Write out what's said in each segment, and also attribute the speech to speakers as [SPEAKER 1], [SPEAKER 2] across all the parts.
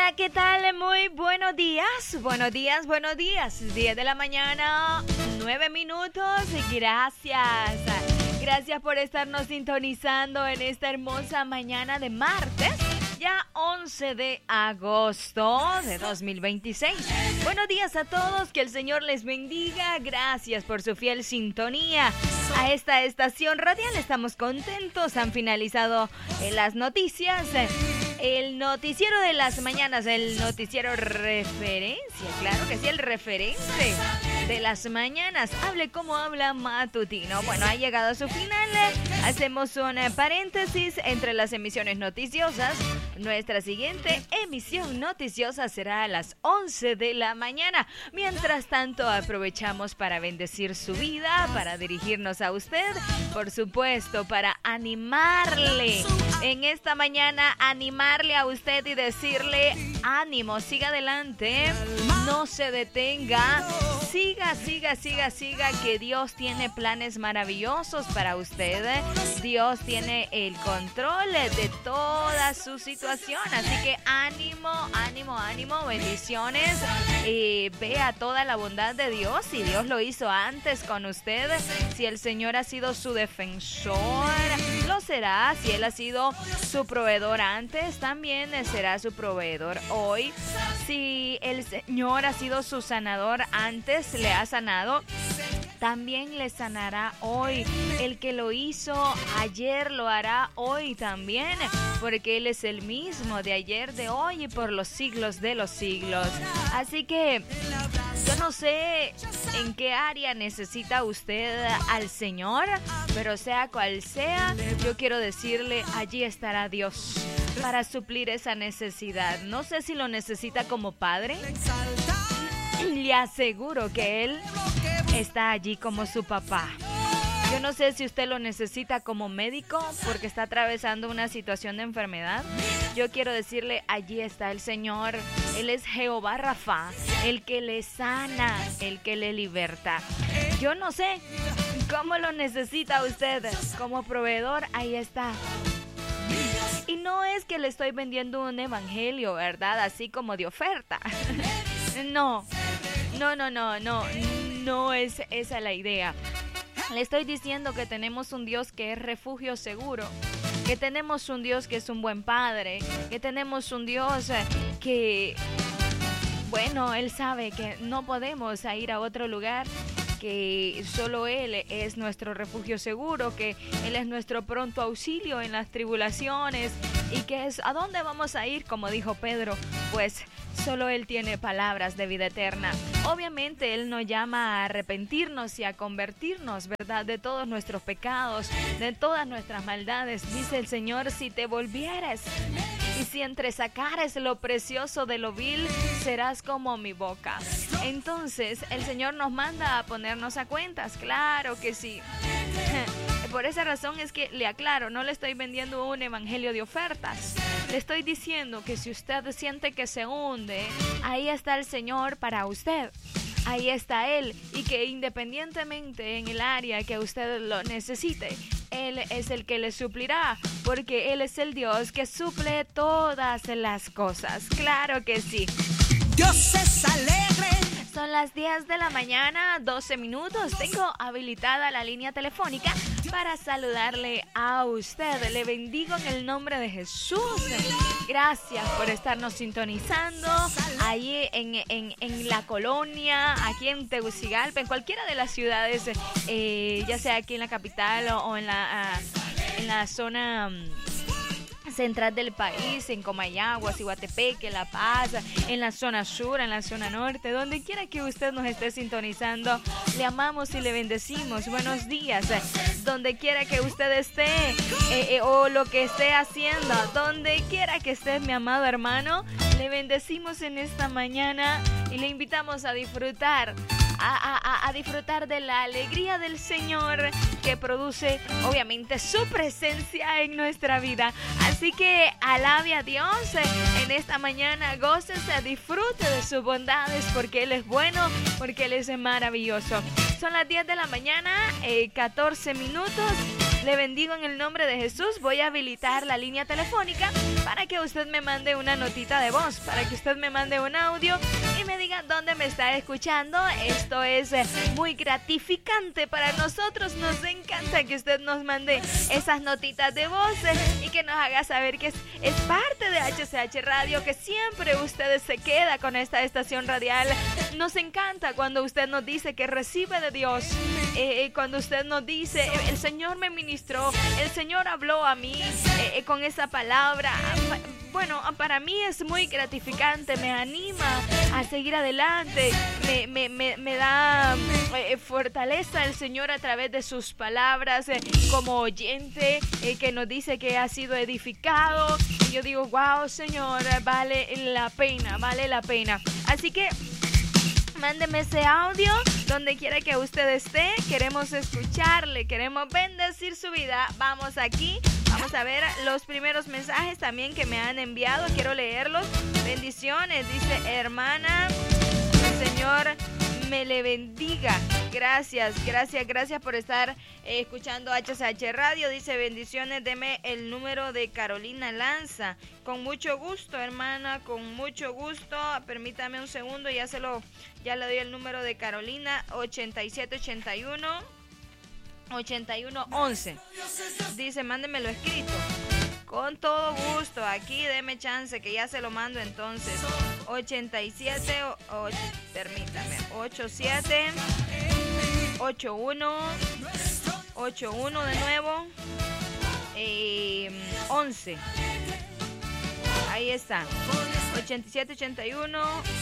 [SPEAKER 1] Hola, ¿qué tal? Muy buenos días. Buenos días, buenos días. 10 de la mañana, 9 minutos. Gracias. Gracias por estarnos sintonizando en esta hermosa mañana de martes, ya 11 de agosto de 2026. Buenos días a todos, que el Señor les bendiga. Gracias por su fiel sintonía a esta estación radial. Estamos contentos. Han finalizado las noticias. El noticiero de las mañanas, el noticiero referencia, claro que sí, el referente de las mañanas. Hable como habla matutino. Bueno, ha llegado a su final. Hacemos un paréntesis entre las emisiones noticiosas. Nuestra siguiente emisión noticiosa será a las 11 de la mañana. Mientras tanto, aprovechamos para bendecir su vida, para dirigirnos a usted, por supuesto, para animarle en esta mañana, animarle a usted y decirle: ánimo, siga adelante, no se detenga, siga, que Dios tiene planes maravillosos para usted. Dios tiene el control de toda su situación, así que ánimo, bendiciones. Vea toda la bondad de Dios. Si Dios lo hizo antes con usted, si el Señor ha sido su defensor, lo será. Si Él ha sido su proveedor antes, también será su proveedor hoy. Si el Señor ha sido su sanador antes, le ha sanado, también le sanará hoy. El que lo hizo ayer lo hará hoy también, porque Él es el mismo de ayer, de hoy y por los siglos de los siglos. Así que yo no sé en qué área necesita usted al Señor, pero sea cual sea, yo quiero decirle, allí estará Dios para suplir esa necesidad. No sé si lo necesita como padre. Le aseguro que Él está allí como su papá. Yo no sé si usted lo necesita como médico porque está atravesando una situación de enfermedad. Yo quiero decirle, allí está el Señor. Él es Jehová Rafa, el que le sana, el que le liberta. Yo no sé cómo lo necesita usted como proveedor. Ahí está. Y no es que le estoy vendiendo un evangelio, ¿verdad? Así como de oferta. No es esa la idea. Le estoy diciendo que tenemos un Dios que es refugio seguro, que tenemos un Dios que es un buen padre, que tenemos un Dios que, bueno, Él sabe que no podemos ir a otro lugar, que solo Él es nuestro refugio seguro, que Él es nuestro pronto auxilio en las tribulaciones, y que es ¿a dónde vamos a ir? Como dijo Pedro, pues solo Él tiene palabras de vida eterna. Obviamente Él nos llama a arrepentirnos y a convertirnos, ¿verdad?, de todos nuestros pecados, de todas nuestras maldades. Dice el Señor: si te volvieres y si entresacares lo precioso de lo vil, serás como mi boca. Entonces el Señor nos manda a ponernos a cuentas, claro que sí. Por esa razón es que le aclaro, no le estoy vendiendo un evangelio de ofertas. Le estoy diciendo que si usted siente que se hunde, ahí está el Señor para usted. Ahí está Él, y que independientemente en el área que usted lo necesite, Él es el que le suplirá, porque Él es el Dios que suple todas las cosas. Claro que sí. Dios es alegre. Son las 10 de la mañana, 12 minutos. Tengo habilitada la línea telefónica para saludarle a usted. Le bendigo en el nombre de Jesús. Gracias por estarnos sintonizando allí en la colonia, aquí en Tegucigalpa, en cualquiera de las ciudades, ya sea aquí en la capital o en la zona central del país, en Comayagua, Ciguatepeque, La Paz, en la zona sur, en la zona norte, donde quiera que usted nos esté sintonizando, le amamos y le bendecimos. Buenos días, donde quiera que usted esté, o lo que esté haciendo, donde quiera que esté, mi amado hermano, le bendecimos en esta mañana y le invitamos a disfrutar. A disfrutar de la alegría del Señor que produce, obviamente, su presencia en nuestra vida. Así que alabe a Dios en esta mañana, gócese, disfrute de sus bondades, porque Él es bueno, porque Él es maravilloso. Son las 10 de la mañana, 14 minutos. Le bendigo en el nombre de Jesús. Voy a habilitar la línea telefónica para que usted me mande una notita de voz, para que usted me mande un audio y me diga dónde me está escuchando. Esto es muy gratificante para nosotros. Nos encanta que usted nos mande esas notitas de voz y que nos haga saber que es parte de HCH Radio, que siempre usted se queda con esta estación radial. Nos encanta cuando usted nos dice que recibe de Dios, cuando usted nos dice, el Señor me ministró, el Señor habló a mí con esa palabra. Bueno, para mí es muy gratificante, me anima a seguir adelante, me da fortaleza el Señor a través de sus palabras como oyente, que nos dice que ha sido edificado. Y yo digo, wow, Señor, vale la pena. Así que mándeme ese audio donde quiera que usted esté. Queremos escucharle, queremos bendecir su vida. Vamos aquí, vamos a ver los primeros mensajes también que me han enviado. Quiero leerlos. Bendiciones, dice hermana. El Señor me le bendiga. Gracias por estar escuchando HCH Radio. Dice bendiciones, deme el número de Carolina Lanza. Con mucho gusto, hermana, con mucho gusto. Permítame un segundo, ya le doy el número de Carolina. 8781-8111. Dice, mándemelo escrito. Con todo gusto, aquí deme chance que ya se lo mando entonces. 87, permítame, 87 81 de nuevo 11. Ahí está. 87 81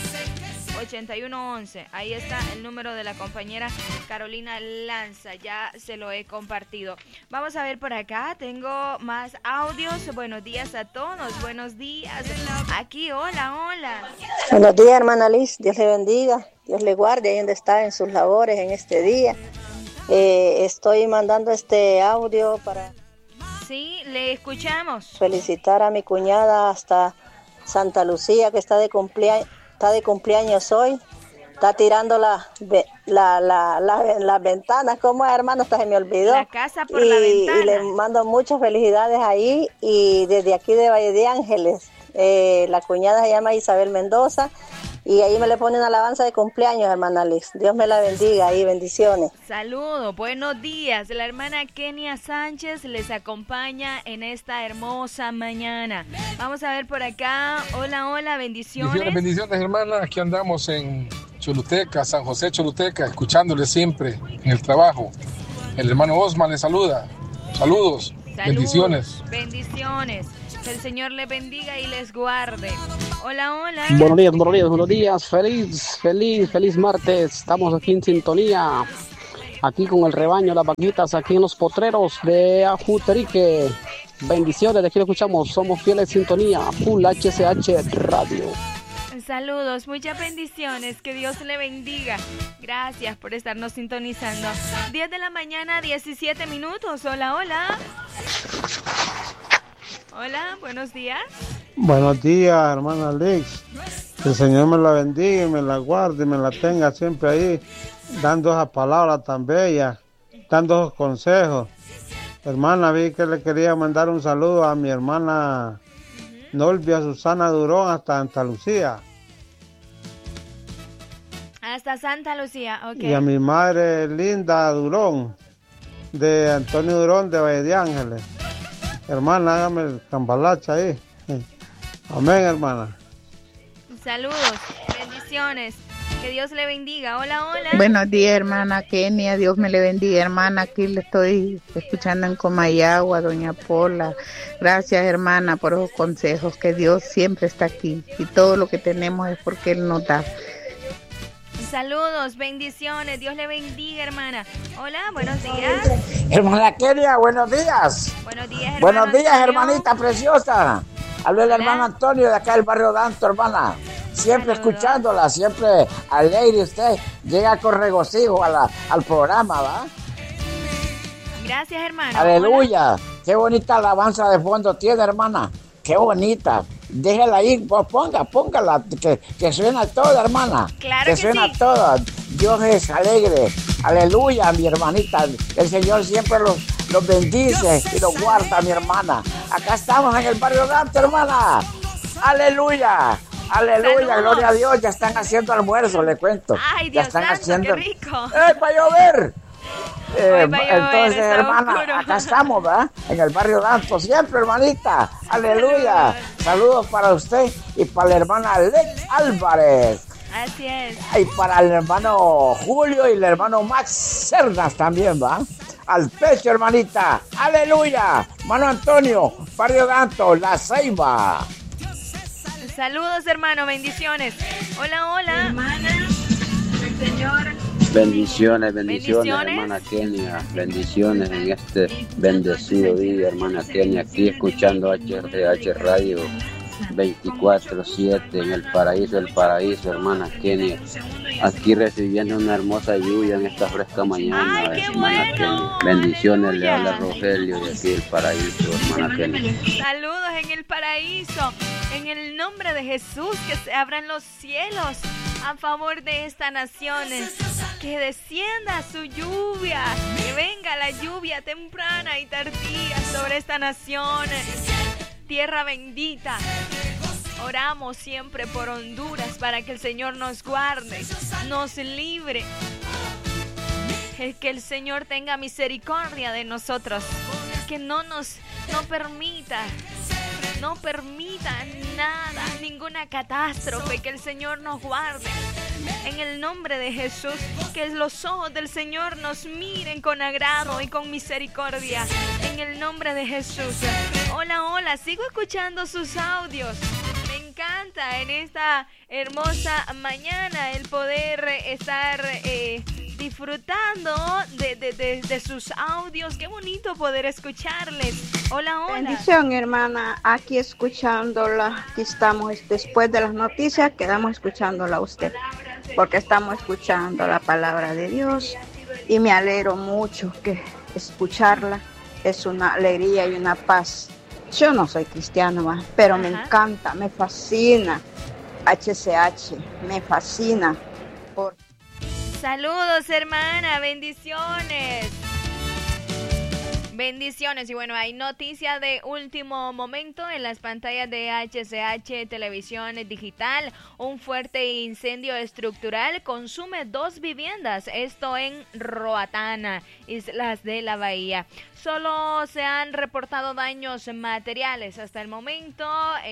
[SPEAKER 1] 8111. Ahí está el número de la compañera Carolina Lanza. Ya se lo he compartido. Vamos a ver por acá. Tengo más audios. Buenos días a todos. Buenos días. Aquí, hola.
[SPEAKER 2] Buenos días, hermana Liz. Dios le bendiga. Dios le guarde ahí donde está en sus labores en este día. Estoy mandando este audio para...
[SPEAKER 1] Sí, le escuchamos.
[SPEAKER 2] Felicitar a mi cuñada hasta Santa Lucía, que está de cumpleaños hoy. Está tirando las ventanas. ¿Cómo es, hermano? Hasta se me olvidó.
[SPEAKER 1] La casa por la ventana.
[SPEAKER 2] Y le mando muchas felicidades ahí. Y desde aquí de Valle de Ángeles, la cuñada se llama Isabel Mendoza. Y ahí me le ponen alabanza de cumpleaños, hermana Liz. Dios me la bendiga y bendiciones.
[SPEAKER 1] Saludos, buenos días. La hermana Kenia Sánchez les acompaña en esta hermosa mañana. Vamos a ver por acá. Hola, bendiciones.
[SPEAKER 3] Bendiciones, hermana. Aquí andamos en Choluteca, San José Choluteca, escuchándole siempre en el trabajo. El hermano Osman le saluda. Saludos. Bendiciones.
[SPEAKER 1] Que el Señor les bendiga y les guarde. Hola.
[SPEAKER 4] Buenos días. Feliz martes. Estamos aquí en sintonía. Aquí con el rebaño, las vaquitas, aquí en los potreros de Ajuterique. Bendiciones, de aquí lo escuchamos. Somos fieles sintonía. Full HCH Radio.
[SPEAKER 1] Saludos, muchas bendiciones, que Dios le bendiga. Gracias por estarnos sintonizando. 10 de la mañana, 17 minutos. Hola. Hola, buenos días.
[SPEAKER 5] Buenos días, hermana Liz. Que el Señor me la bendiga y me la guarde y me la tenga siempre ahí, dando esas palabras tan bellas, dando esos consejos. Hermana, vi que le quería mandar un saludo a mi hermana Norvia Susana Durón hasta Santa Lucía.
[SPEAKER 1] Hasta Santa Lucía, ok.
[SPEAKER 5] Y a mi madre Linda Durón, de Antonio Durón, de Valle de Ángeles. Hermana, hágame el cambalache ahí. Amén, hermana.
[SPEAKER 1] Saludos, bendiciones. Que Dios le bendiga. Hola.
[SPEAKER 6] Buenos días, hermana Kenia. Dios me le bendiga, hermana. Aquí le estoy escuchando en Comayagua, doña Pola. Gracias, hermana, por esos consejos. Que Dios siempre está aquí. Y todo lo que tenemos es porque Él nos da.
[SPEAKER 1] Saludos, bendiciones. Dios le bendiga, hermana. Hola, buenos días.
[SPEAKER 7] Hermana Kenia, buenos días.
[SPEAKER 1] Buenos días, hermano.
[SPEAKER 7] Buenos días,
[SPEAKER 1] Antonio.
[SPEAKER 7] Hermanita preciosa. Habla el hermano Antonio de acá del barrio Danto, hermana. Siempre
[SPEAKER 1] Saludos.
[SPEAKER 7] escuchándola, siempre alegre usted. Llega con regocijo al programa, ¿va?
[SPEAKER 1] Gracias, hermano.
[SPEAKER 7] Aleluya. Qué bonita alabanza de fondo tiene, hermana. Qué bonita. Déjala ahí, póngala, que suena toda, hermana.
[SPEAKER 1] Claro
[SPEAKER 7] que
[SPEAKER 1] que
[SPEAKER 7] suena
[SPEAKER 1] sí.
[SPEAKER 7] toda. Dios es alegre. Aleluya, mi hermanita. El Señor siempre los bendice y los guarda, mi hermana. Acá estamos en el barrio Danto, hermana. ¡Aleluya! ¡Aleluya!
[SPEAKER 1] Saludos.
[SPEAKER 7] Gloria a Dios. Ya están haciendo almuerzo, le cuento.
[SPEAKER 1] Ay,
[SPEAKER 7] Ya
[SPEAKER 1] Dios
[SPEAKER 7] están
[SPEAKER 1] santo,
[SPEAKER 7] haciendo...
[SPEAKER 1] qué rico.
[SPEAKER 7] ¡Va a llover!
[SPEAKER 1] Hoy va a llover,
[SPEAKER 7] Entonces,
[SPEAKER 1] está
[SPEAKER 7] hermana,
[SPEAKER 1] oscuro.
[SPEAKER 7] acá estamos, ¿verdad? En el barrio Danto, siempre, hermanita. ¡Aleluya! Saludos para usted y para la hermana Alex Álvarez.
[SPEAKER 1] Así es.
[SPEAKER 7] Y para el hermano Julio y el hermano Max Cerdas también, ¿va? Al pecho, hermanita. ¡Aleluya! Mano Antonio, barrio Danto, La Ceiba.
[SPEAKER 1] Saludos, hermano, bendiciones. Hola, hola.
[SPEAKER 8] Hermana, el Señor.
[SPEAKER 4] Bendiciones,
[SPEAKER 1] Bendiciones.
[SPEAKER 4] hermana Kenia. Bendiciones en este bendecido día, hermana Kenia. Aquí escuchando HRH Radio 24/7 en el paraíso, hermana Kenia. Aquí recibiendo una hermosa lluvia en esta fresca mañana,
[SPEAKER 1] ¡Ay, qué
[SPEAKER 4] hermana
[SPEAKER 1] bueno!
[SPEAKER 4] Kenia. Bendiciones, le
[SPEAKER 1] ¡Aleluya!
[SPEAKER 4] habla Rogelio de aquí del paraíso, hermana Kenia.
[SPEAKER 1] Saludos en el paraíso. En el nombre de Jesús, que se abran los cielos a favor de esta nación. Que descienda su lluvia. Que venga la lluvia temprana y tardía sobre esta nación. Tierra bendita. Oramos siempre por Honduras para que el Señor nos guarde, nos libre. Que el Señor tenga misericordia de nosotros. Que no permita nada, ninguna catástrofe. Que el Señor nos guarde. En el nombre de Jesús, que los ojos del Señor nos miren con agrado y con misericordia. En el nombre de Jesús. Hola, hola, sigo escuchando sus audios. Me encanta en esta hermosa mañana el poder estar disfrutando de sus audios. Qué bonito poder escucharles. Hola, hola.
[SPEAKER 9] Bendición, hermana. Aquí escuchándola. Aquí estamos después de las noticias. Quedamos escuchándola a usted. Porque estamos escuchando la palabra de Dios. Y me alegro mucho que escucharla es una alegría y una paz. Yo no soy cristiano más, pero me encanta, me fascina. HCH, me fascina.
[SPEAKER 1] Saludos, hermana, bendiciones. Bendiciones. Y bueno, hay noticias de último momento en las pantallas de HCH Televisión Digital. Un fuerte incendio estructural consume 2 viviendas. Esto en Roatán, Islas de la Bahía. Solo se han reportado daños materiales hasta el momento.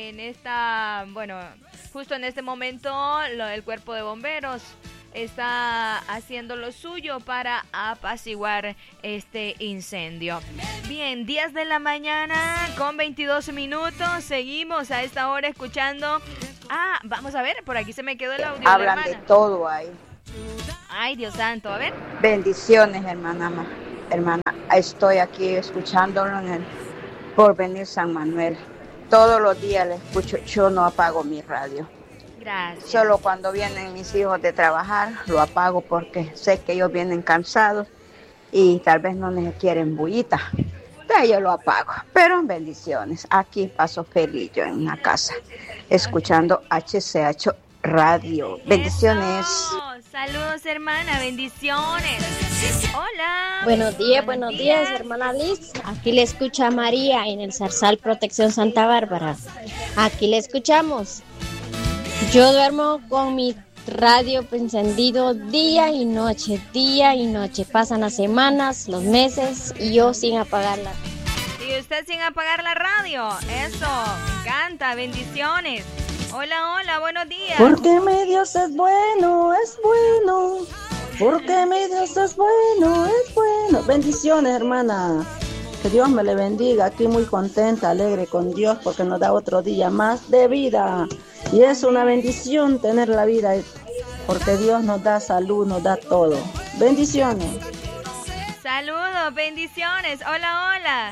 [SPEAKER 1] Justo en este momento, el cuerpo de bomberos está haciendo lo suyo para apaciguar este incendio. Bien, 10 de la mañana con 22 minutos. Seguimos a esta hora escuchando. Vamos a ver, por aquí se me quedó el audio.
[SPEAKER 9] Hablan de todo ahí.
[SPEAKER 1] Ay, Dios santo, a ver.
[SPEAKER 9] Bendiciones, hermana. Hermana, estoy aquí escuchándolo en el Porvenir San Manuel. Todos los días le escucho, yo no apago mi radio.
[SPEAKER 1] Gracias.
[SPEAKER 9] Solo cuando vienen mis hijos de trabajar lo apago porque sé que ellos vienen cansados y tal vez no les quieren bullita. Entonces yo lo apago. Pero bendiciones. Aquí paso feliz yo en la casa escuchando HCH Radio. Bendiciones.
[SPEAKER 1] ¡Eso! Saludos, hermana, bendiciones. Hola.
[SPEAKER 10] Buenos días, hermana Liz. Aquí le escucha María en el Zarzal Protección Santa Bárbara. Aquí le escuchamos. Yo duermo con mi radio encendido día y noche. Pasan las semanas, los meses y yo sin apagarla.
[SPEAKER 1] Y usted sin apagar la radio. Eso, me encanta, bendiciones. Hola, buenos días.
[SPEAKER 11] Porque mi Dios es bueno, es bueno. Porque mi Dios es bueno, es bueno. Bendiciones, hermana. Que Dios me le bendiga. Aquí muy contenta, alegre con Dios porque nos da otro día más de vida. Y es una bendición tener la vida porque Dios nos da salud, nos da todo. Bendiciones.
[SPEAKER 1] Saludos, bendiciones. Hola.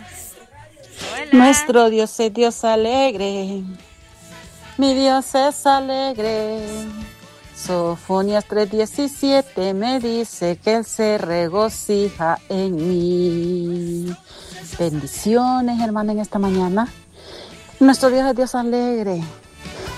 [SPEAKER 12] Nuestro Dios es Dios alegre. Mi Dios es alegre. Sofonías 3:17 me dice que Él se regocija en mí. Bendiciones, hermana, en esta mañana. Nuestro Dios es Dios alegre.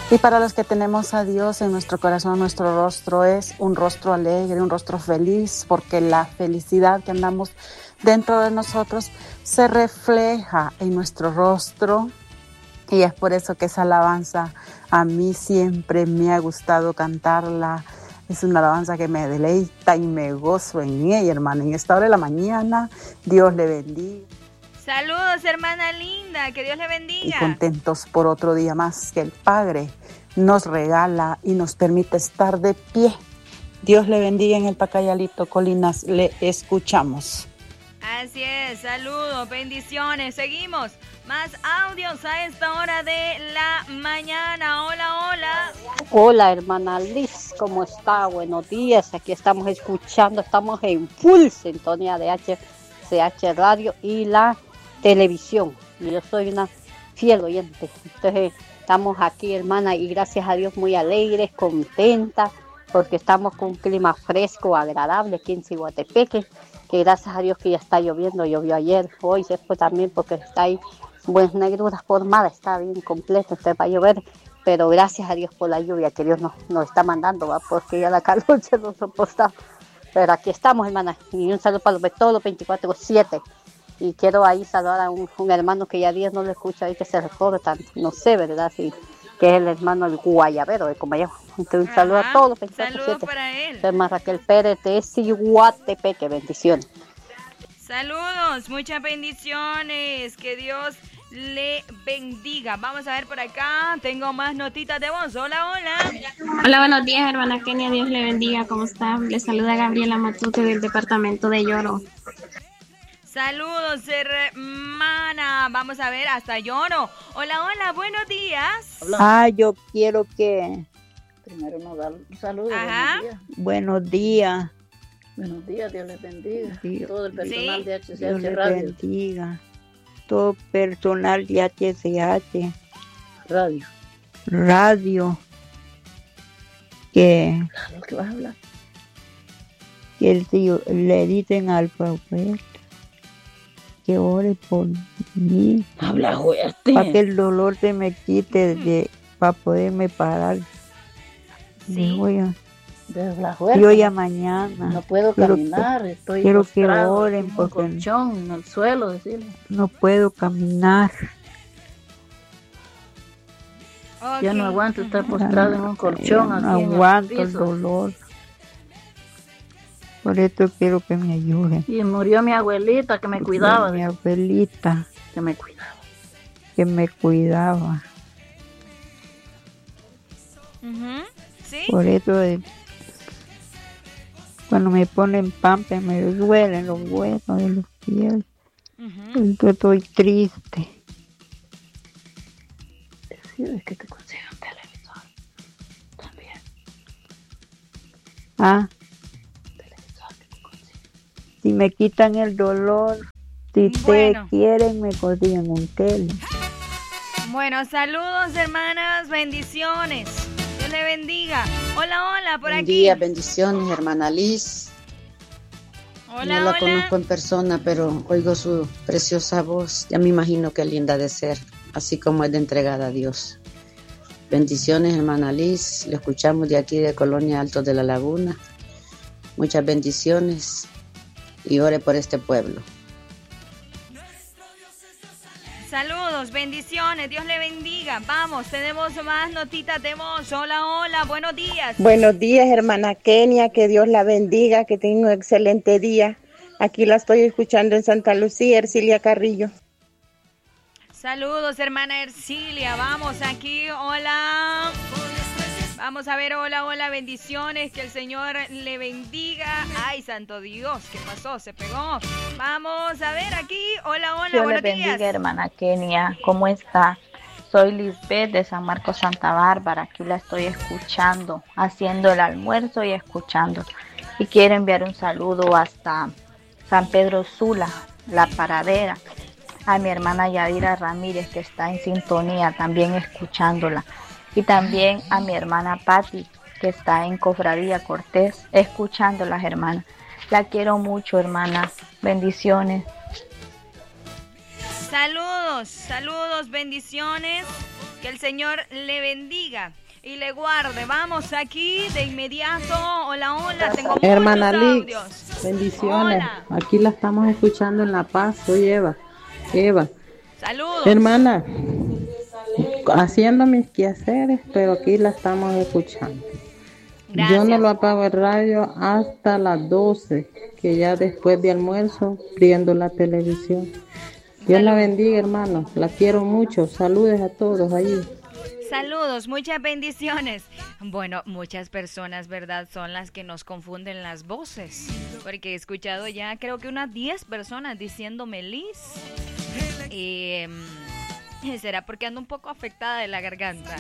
[SPEAKER 12] Y para los que tenemos a Dios en nuestro corazón, nuestro rostro es un rostro alegre, un rostro feliz, porque la felicidad que andamos dentro de nosotros se refleja en nuestro rostro. Y es por eso que esa alabanza a mí siempre me ha gustado cantarla. Es una alabanza que me deleita y me gozo en ella, hermana. En esta hora de la mañana, Dios le bendiga.
[SPEAKER 1] Saludos, hermana linda, que Dios le bendiga.
[SPEAKER 12] Y contentos por otro día más que el Padre nos regala y nos permite estar de pie. Dios le bendiga en el Pacayalito, Colinas, le escuchamos.
[SPEAKER 1] Así es, saludos, bendiciones, seguimos. Más audios a esta hora de la mañana. Hola, hola.
[SPEAKER 13] Hola, hermana Liz, ¿cómo está? Buenos días, aquí estamos escuchando, estamos en full sintonía de HCH Radio y la televisión. Yo soy una fiel oyente, entonces estamos aquí, hermana, y gracias a Dios muy alegres, contentas, porque estamos con un clima fresco, agradable aquí en Ciguatepeque, que gracias a Dios que ya está lloviendo, llovió ayer, hoy se fue también porque está ahí, buenas negruras formadas, está bien completo, va a llover, pero gracias a Dios por la lluvia que Dios nos está mandando, ¿va? Porque ya la calor se nos soporta. Pero aquí estamos, hermana, y un saludo para todos los 24/7. Y quiero ahí saludar a un hermano que ya días no le escucha ahí, que se recorta, no sé, ¿verdad? Sí, que es el hermano el guayabero de Comayagua. Entonces un saludo a todos los 24/7.
[SPEAKER 1] Saludos para él.
[SPEAKER 13] Soy Raquel Pérez de Ciguatepeque, bendiciones.
[SPEAKER 1] Saludos, muchas bendiciones, que Dios le bendiga. Vamos a ver por acá, tengo más notitas de voz. Hola, hola.
[SPEAKER 14] Hola, buenos días, hermana Kenia, Dios le bendiga, ¿cómo está? Le saluda Gabriela Matute del departamento de Lloro.
[SPEAKER 1] Saludos, hermana. Vamos a ver, hasta Lloro. Hola, hola, buenos días.
[SPEAKER 15] Yo quiero que primero nos da un saludo.
[SPEAKER 1] Ajá.
[SPEAKER 15] Buenos días.
[SPEAKER 11] Buenos días, Dios les bendiga.
[SPEAKER 15] Sí.
[SPEAKER 11] Todo el personal de HCH
[SPEAKER 15] Dios les
[SPEAKER 11] Radio.
[SPEAKER 15] bendiga. Todo personal de HCH Radio. Que
[SPEAKER 11] ¿Qué vas a hablar?
[SPEAKER 15] Que le dicen al profeta que ore por mí.
[SPEAKER 11] Habla fuerte.
[SPEAKER 15] Para que el dolor se me quite, para poderme parar.
[SPEAKER 1] Sí.
[SPEAKER 11] Habla fuerte.
[SPEAKER 15] Yo ya mañana.
[SPEAKER 11] No puedo caminar, estoy
[SPEAKER 15] quiero que
[SPEAKER 11] postrado
[SPEAKER 15] oren
[SPEAKER 11] en un
[SPEAKER 15] porque
[SPEAKER 11] colchón en el suelo, decirle.
[SPEAKER 15] no puedo caminar.
[SPEAKER 1] Okay.
[SPEAKER 11] Ya no aguanto estar postrado en un colchón.
[SPEAKER 15] No
[SPEAKER 11] aquí en el
[SPEAKER 15] aguanto el
[SPEAKER 11] piso.
[SPEAKER 15] dolor. Por eso quiero que me ayuden.
[SPEAKER 11] Y murió mi abuelita que me cuidaba.
[SPEAKER 15] Mi abuelita
[SPEAKER 11] Que me cuidaba.
[SPEAKER 15] que me cuidaba.
[SPEAKER 1] ¿Sí?
[SPEAKER 15] Por eso cuando me ponen pampa me duelen los huesos de los pies. Yo estoy triste.
[SPEAKER 11] Decides que te consiga un televisor. También.
[SPEAKER 15] Si me quitan el dolor, si
[SPEAKER 1] Bueno.
[SPEAKER 15] te quieren, me consiguen un tele.
[SPEAKER 1] Bueno, saludos, hermanas, bendiciones. Dios le bendiga. Hola, hola, por
[SPEAKER 16] Buen
[SPEAKER 1] aquí.
[SPEAKER 16] día, bendiciones, hermana Liz.
[SPEAKER 1] Hola,
[SPEAKER 16] No la
[SPEAKER 1] hola.
[SPEAKER 16] conozco en persona, pero oigo su preciosa voz. Ya me imagino qué linda de ser, así como es de entregada a Dios. Bendiciones, hermana Liz. Le escuchamos de aquí de Colonia Altos de la Laguna. Muchas bendiciones y ore por este pueblo.
[SPEAKER 1] Saludos, bendiciones, Dios le bendiga. Vamos, tenemos más notitas de voz. Hola, hola, buenos días.
[SPEAKER 17] Buenos días, hermana Kenia, que Dios la bendiga, que tenga un excelente día. Aquí la estoy escuchando en Santa Lucía, Ercilia Carrillo.
[SPEAKER 1] Saludos, hermana Ercilia. Vamos aquí, hola. Vamos a ver, hola, hola, bendiciones, que el Señor le bendiga. Ay, santo Dios, ¿qué pasó? Se pegó. Vamos a ver aquí, hola, hola,
[SPEAKER 18] Dios
[SPEAKER 1] buenos
[SPEAKER 18] le bendiga,
[SPEAKER 1] días.
[SPEAKER 18] hermana Kenia. ¿Cómo está? Soy Lisbeth de San Marcos, Santa Bárbara. Aquí la estoy escuchando, haciendo el almuerzo y escuchando. Y quiero enviar un saludo hasta San Pedro Sula, La Paradera, a mi hermana Yadira Ramírez, que está en sintonía, también escuchándola. Y también a mi hermana Patti, que está en Cofradía Cortés, escuchándolas, hermana. La quiero mucho, hermana. Bendiciones.
[SPEAKER 1] Saludos, saludos, bendiciones. Que Que el Señor le bendiga y le guarde. Vamos aquí de inmediato. Hola, tengo muchos
[SPEAKER 19] Hermana Liz,
[SPEAKER 1] audios.
[SPEAKER 19] bendiciones.
[SPEAKER 1] Hola.
[SPEAKER 19] Aquí la estamos escuchando en La Paz. Soy Eva.
[SPEAKER 1] Saludos.
[SPEAKER 19] Hermana, haciendo mis quehaceres, pero aquí la estamos escuchando.
[SPEAKER 1] Gracias.
[SPEAKER 19] Yo no lo apago el radio hasta las 12, que ya después de almuerzo prendo la televisión. Dios la bendiga, hermano. La quiero mucho. Saludos a todos allí.
[SPEAKER 1] Saludos, muchas bendiciones. Bueno, muchas personas, ¿verdad? Son las que nos confunden las voces. Porque he escuchado ya, creo que unas 10 personas diciéndome Liz. ¿Será porque ando un poco afectada de la garganta?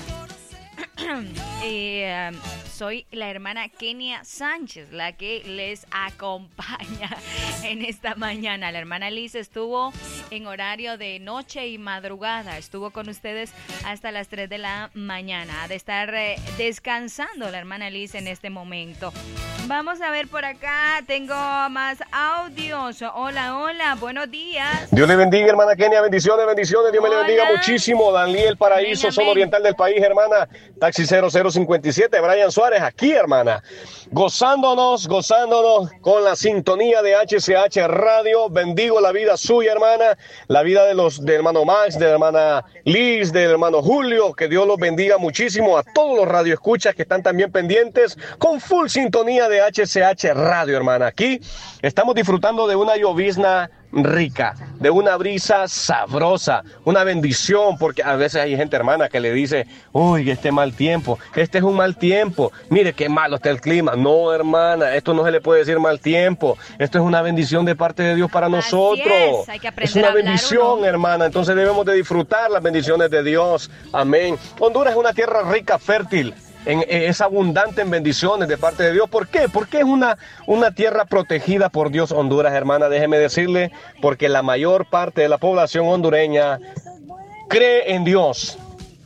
[SPEAKER 1] Soy la hermana Kenia Sánchez, la que les acompaña en esta mañana. La hermana Liz estuvo en horario de noche y madrugada. Estuvo con ustedes hasta las 3 de la mañana. Ha de estar descansando la hermana Liz en este momento. Vamos a ver por acá. Tengo más audios. Hola, buenos días.
[SPEAKER 20] Dios le bendiga, hermana Kenia. Bendiciones. Dios me le bendiga muchísimo. Daniel Paraíso, zona oriental del país, hermana. Taxi 0057, Brian Suárez, aquí, hermana. Gozándonos con la sintonía de HCH Radio. Bendigo la vida suya, hermana. La vida del hermano Max, de la hermana Liz, del hermano Julio. Que Dios los bendiga muchísimo. A todos los radioescuchas que están también pendientes con full sintonía de HCH Radio, hermana. Aquí estamos disfrutando de una llovizna rica, de una brisa sabrosa, una bendición, porque a veces hay gente, hermana, que le dice, uy, este mal tiempo, este es un mal tiempo, mire qué malo está el clima. No, hermana, esto no se le puede decir mal tiempo, esto es una bendición de parte de Dios para nosotros.
[SPEAKER 1] Hay que aprender
[SPEAKER 20] es una
[SPEAKER 1] a hablar,
[SPEAKER 20] bendición, hermana, entonces debemos de disfrutar las bendiciones de Dios. Amén. Honduras es una tierra rica, fértil, es abundante en bendiciones de parte de Dios. ¿Por qué? Porque es una tierra protegida por Dios, Honduras, hermana. Déjeme decirle, porque la mayor parte de la población hondureña cree en Dios,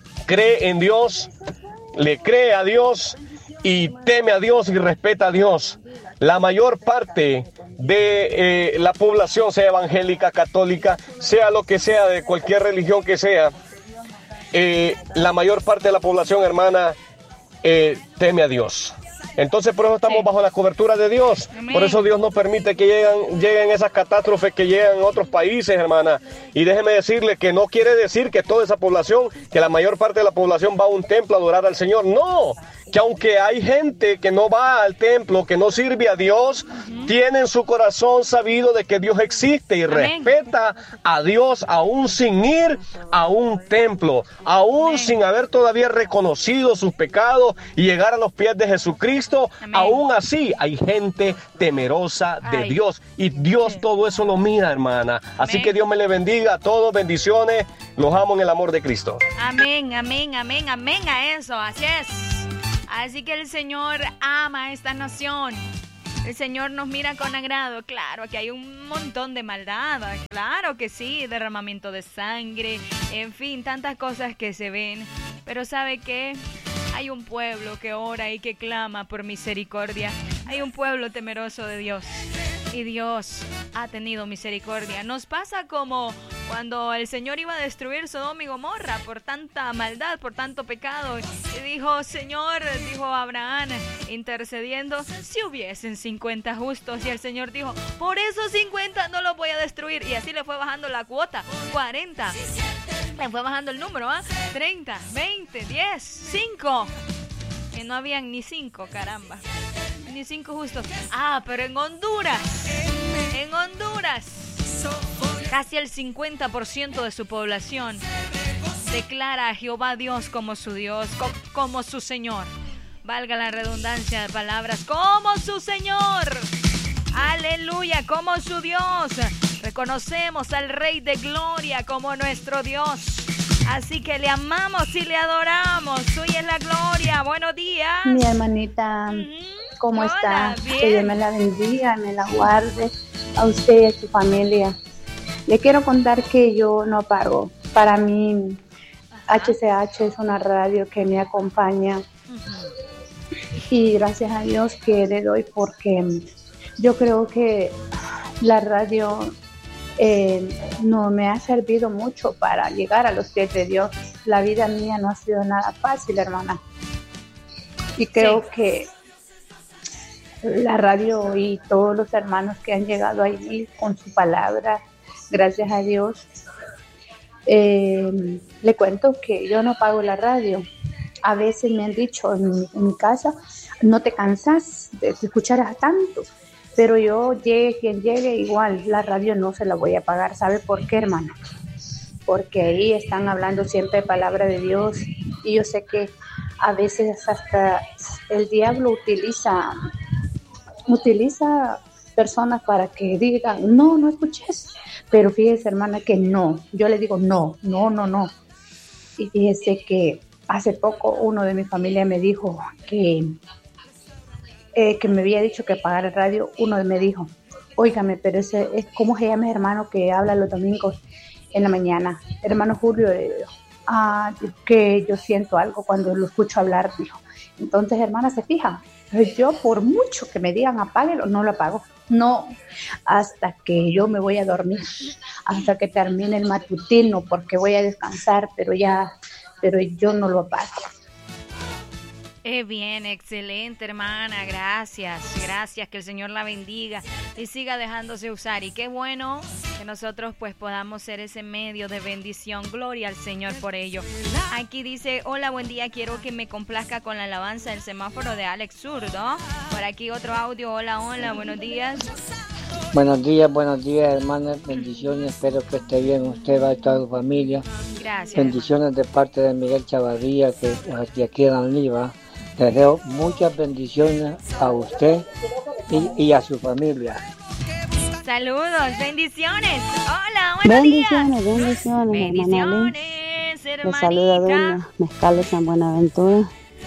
[SPEAKER 20] le cree a Dios y teme a Dios y respeta a Dios. La mayor parte de la población, sea evangélica, católica, sea lo que sea, de cualquier religión que sea, la mayor parte de la población, hermana, teme a Dios. Entonces por eso estamos bajo la cobertura de Dios. Amén. Por eso Dios no permite que lleguen esas catástrofes que llegan en otros países, hermana. Y déjeme decirle que no quiere decir que toda esa población, que la mayor parte de la población va a un templo a adorar al Señor. No, que aunque hay gente que no va al templo, que no sirve a Dios, tiene en su corazón sabido de que Dios existe y respeta a Dios aún sin ir a un templo, aún sin haber todavía reconocido sus pecados y llegar a los pies de Jesucristo. Aún así hay gente temerosa de Dios y Dios todo eso lo mira, hermana. Así que Dios me le bendiga a todos, bendiciones, los amo en el amor de Cristo.
[SPEAKER 1] Amén a eso, así es. Así que el Señor ama a esta nación. El Señor nos mira con agrado. Claro que hay un montón de maldad, claro que sí, derramamiento de sangre, en fin, tantas cosas que se ven. Pero ¿sabe qué? Hay un pueblo que ora y que clama por misericordia. Hay un pueblo temeroso de Dios. Y Dios ha tenido misericordia. Nos pasa como cuando el Señor iba a destruir Sodoma y Gomorra por tanta maldad, por tanto pecado. Y dijo, Señor, dijo Abraham, intercediendo, si hubiesen 50 justos. Y el Señor dijo, por esos 50 no los voy a destruir. Y así le fue bajando la cuota, 40. Le fue bajando el número, 30, 20, 10, 5. Que no habían ni 5, caramba. Ni 5 justos. Pero en Honduras, casi el 50% de su población declara a Jehová Dios como su Dios, como su Señor. Valga la redundancia de palabras, como su Señor. Aleluya, como su Dios. Reconocemos al Rey de Gloria como nuestro Dios. Así que le amamos y le adoramos. Suya es la gloria. Buenos días.
[SPEAKER 21] Mi hermanita, ¿cómo está?
[SPEAKER 1] Bien.
[SPEAKER 21] Que Dios me la bendiga, me la guarde a usted y a su familia. Le quiero contar que yo no paro. Para mí, HCH es una radio que me acompaña. Y gracias a Dios que le doy, porque yo creo que la radio no me ha servido mucho para llegar a los pies de Dios. La vida mía no ha sido nada fácil, hermana. Y creo que la radio y todos los hermanos que han llegado ahí con su palabra, gracias a Dios, le cuento que yo no pago la radio. A veces me han dicho en mi casa, no te cansas de escuchar a tanto, pero yo, llegue quien llegue, igual la radio no se la voy a pagar. ¿Sabe por qué, hermano? Porque ahí están hablando siempre de palabra de Dios, y yo sé que a veces hasta el diablo utiliza personas para que digan, no escuches, pero fíjese, hermana, que no, yo le digo no, y fíjese que hace poco uno de mi familia me dijo que me había dicho que pagara el radio. Uno me dijo, óigame, pero ¿cómo se llama el hermano que habla los domingos en la mañana? Hermano Julio, que yo siento algo cuando lo escucho hablar, dijo. Entonces, hermana, se fija, yo por mucho que me digan apáguelo, no lo apago. No, hasta que yo me voy a dormir, hasta que termine el matutino, porque voy a descansar, pero yo no lo apago.
[SPEAKER 1] Bien, excelente, hermana, gracias, que el Señor la bendiga y siga dejándose usar, y qué bueno que nosotros pues podamos ser ese medio de bendición. Gloria al Señor por ello. Aquí dice, hola, buen día, quiero que me complazca con la alabanza del semáforo de Alex Zurdo. Por aquí otro audio, hola, buenos días.
[SPEAKER 2] Buenos días, hermanas, bendiciones, espero que esté bien usted, va, toda su familia.
[SPEAKER 1] Gracias.
[SPEAKER 2] Bendiciones de parte de Miguel Chavarría, que de aquí en Anliva. Les deseo muchas bendiciones a usted y a su familia.
[SPEAKER 1] Saludos, bendiciones. Hola, buenos días.
[SPEAKER 22] Bendiciones, hermana. Les saluda doña Mezcal de San Buenaventura.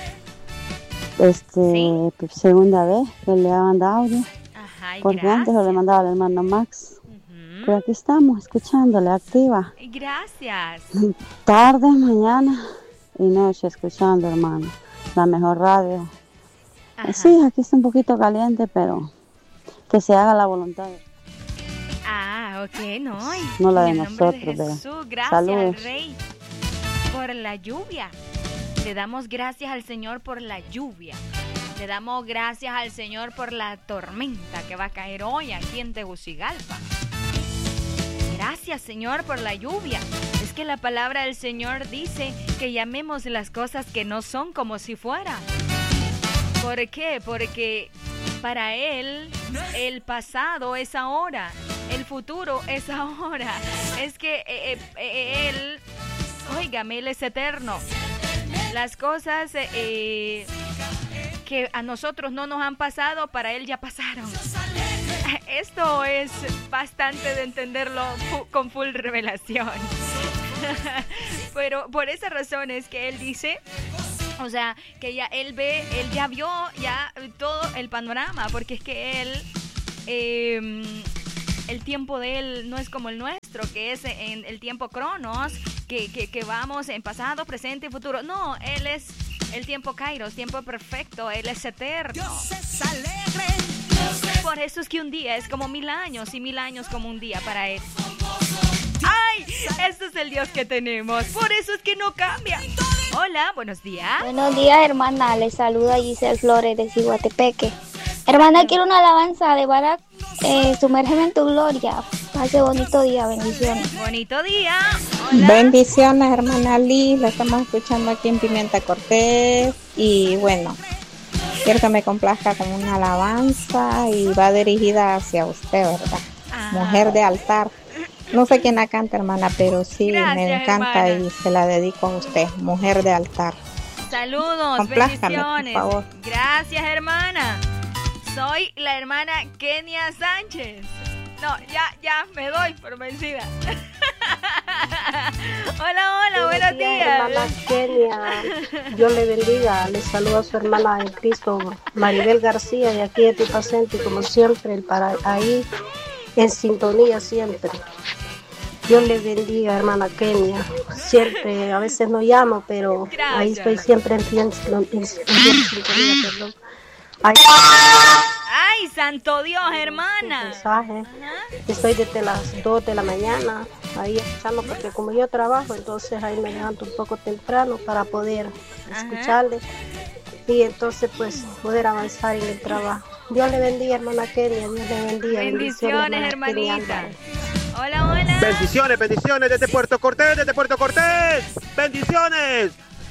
[SPEAKER 22] ¿Sí? Segunda vez que le ha mandado audio.
[SPEAKER 1] Ajá,
[SPEAKER 22] porque
[SPEAKER 1] gracias.
[SPEAKER 22] Antes le mandaba al hermano Max. Pero aquí estamos, escuchándole, activa.
[SPEAKER 1] Gracias.
[SPEAKER 22] Tarde, mañana y noche escuchando, hermano. La mejor radio. Sí, aquí está un poquito caliente, pero que se haga la voluntad.
[SPEAKER 1] Ok,
[SPEAKER 22] no la de nosotros,
[SPEAKER 1] de Jesús, gracias.
[SPEAKER 22] Saludos.
[SPEAKER 1] Al Rey por la lluvia. Le damos gracias al Señor por la lluvia. Le damos gracias al Señor por la tormenta que va a caer hoy aquí en Tegucigalpa. Gracias, Señor, por la lluvia. Es que la palabra del Señor dice que llamemos las cosas que no son como si fuera. ¿Por qué? Porque para Él el pasado es ahora, el futuro es ahora. Es que Él, óigame, Él es eterno. Las cosas que a nosotros no nos han pasado, para Él ya pasaron. Esto es bastante de entenderlo con full revelación. Pero por esa razón es que Él dice, o sea, que ya Él ya vio ya todo el panorama, porque es que Él, el tiempo de Él no es como el nuestro, que es en el tiempo cronos, que vamos en pasado, presente y futuro. No, Él es el tiempo kairos, tiempo perfecto, Él es eterno. Dios es alegre. Por eso es que un día es como 1000 años y 1000 años como un día para Él. ¡Ay! Este es el Dios que tenemos. Por eso es que no cambia. Hola, buenos días.
[SPEAKER 23] Buenos días, hermana. Les saluda Giselle Flores de Ciguatepeque. Hermana, quiero una alabanza de Barak. Sumérgeme en tu gloria. Pase bonito día, bendiciones.
[SPEAKER 1] Bonito día. Hola.
[SPEAKER 24] Bendiciones, hermana Liz. La estamos escuchando aquí en Pimienta Cortés. Y bueno, quiero que me complazca con una alabanza y va dirigida hacia usted, ¿verdad? Mujer de altar. No sé quién la canta, hermana, pero sí, gracias, me encanta, hermana. Y se la dedico a usted, Mujer de altar.
[SPEAKER 1] Saludos,
[SPEAKER 24] complázcame,
[SPEAKER 1] bendiciones.
[SPEAKER 24] Por favor.
[SPEAKER 1] Gracias, hermana. Soy la hermana Kenia Sánchez. No, ya me doy por vencida. Hola, buenos días.
[SPEAKER 25] Hermana Kenia, Dios le bendiga. Le saludo a su hermana en Cristo, Maribel García, de aquí de Tipacente, como siempre, ahí en sintonía siempre. Dios le bendiga, hermana Kenia. Siempre, a veces no llamo, pero gracias. Ahí estoy siempre en sintonía, perdón.
[SPEAKER 1] Ay, santo Dios, hermana.
[SPEAKER 25] Mensaje. Estoy desde las 2 de la mañana ahí escuchando, porque como yo trabajo, entonces ahí me levanto un poco temprano para poder escucharle y entonces pues poder avanzar en el trabajo. Dios le bendiga, hermana Kenia, Dios le bendiga.
[SPEAKER 1] Bendiciones, hermanita. Hola, hola.
[SPEAKER 3] Bendiciones desde Puerto Cortés, bendiciones.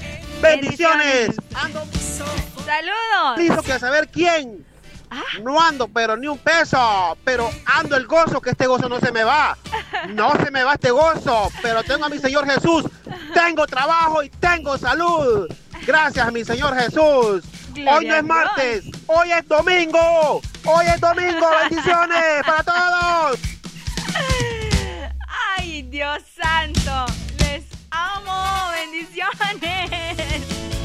[SPEAKER 1] Saludos.
[SPEAKER 3] Listo que a saber quién. No ando, pero ni un peso, pero ando el gozo, que este gozo no se me va. No se me va este gozo, pero tengo a mi Señor Jesús. Tengo trabajo y tengo salud. Gracias a mi Señor Jesús.
[SPEAKER 1] Gloria
[SPEAKER 3] hoy no es martes, hoy es domingo. Bendiciones para todos.
[SPEAKER 1] Ay, Dios santo, les amo, bendiciones.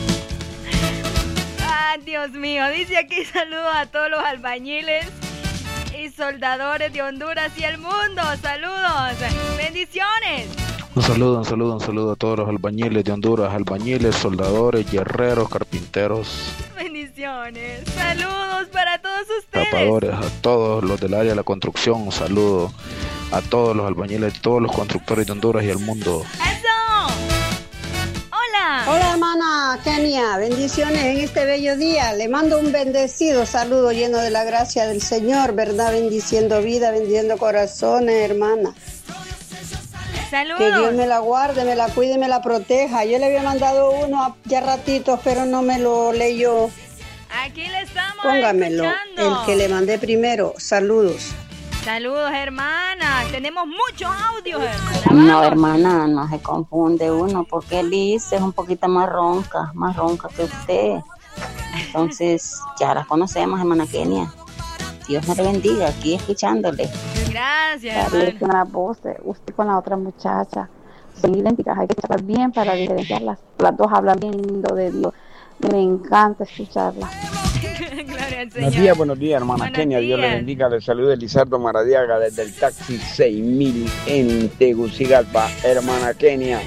[SPEAKER 1] Ah, Dios mío, dice aquí saludos a todos los albañiles y soldadores de Honduras y el mundo. Saludos, bendiciones.
[SPEAKER 5] Un saludo a todos los albañiles de Honduras, albañiles, soldadores, guerreros, carpinteros,
[SPEAKER 1] bendiciones. Saludos para todos ustedes.
[SPEAKER 5] tapadores, a todos los del área de la construcción. Un saludo a todos los albañiles, todos los constructores de Honduras y el mundo.
[SPEAKER 1] ¡Eso! ¡Hola!
[SPEAKER 6] Hola, hermana Kenia, bendiciones en este bello día. Le mando un bendecido saludo lleno de la gracia del Señor, ¿verdad? Bendiciendo vida, bendiciendo corazones, hermana.
[SPEAKER 1] Saludos.
[SPEAKER 6] Que Dios me la guarde, me la cuide, me la proteja. Yo le había mandado uno ya ratitos, pero no me lo leyó.
[SPEAKER 1] Aquí le estamos
[SPEAKER 6] Póngamelo,
[SPEAKER 1] escuchando.
[SPEAKER 6] el que le mandé primero. Saludos.
[SPEAKER 1] Saludos, hermana. Tenemos muchos audios, hermana.
[SPEAKER 22] No, hermana, no se confunde uno, porque Liz es un poquito más ronca que usted. Entonces, ya la conocemos, hermana Kenia. Dios me la bendiga, aquí escuchándole.
[SPEAKER 1] Gracias,
[SPEAKER 12] Con la voz de usted con la otra muchacha son idénticas, hay que escucharlas bien para diferenciarlas. Las dos hablan bien lindo de Dios. Me encanta escucharlas.
[SPEAKER 1] Gloria al Señor.
[SPEAKER 7] Buenos días, hermana
[SPEAKER 1] Buenos
[SPEAKER 7] Kenia. Dios
[SPEAKER 1] días.
[SPEAKER 7] le bendiga. Le saluda Elizardo Maradiaga desde el taxi 6000 en Tegucigalpa, hermana Kenia.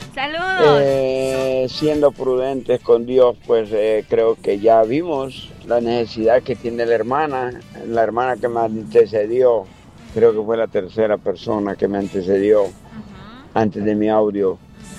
[SPEAKER 1] Saludos.
[SPEAKER 7] Siendo prudentes con Dios, pues creo que ya vimos la necesidad que tiene la hermana que me antecedió. Creo que fue la tercera persona que me antecedió antes de mi audio.